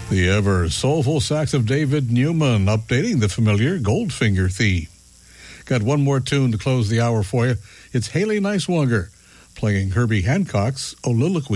The ever soulful sax of David Newman updating the familiar Goldfinger theme. Got one more tune to close the hour for you. It's Haley Niswonger playing Herbie Hancock's Oliloquy.